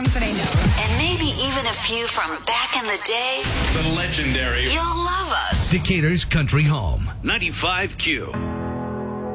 songs that I know. And maybe even a few from back in the day. The legendary. You'll love us. Decatur's Country Home, 95Q.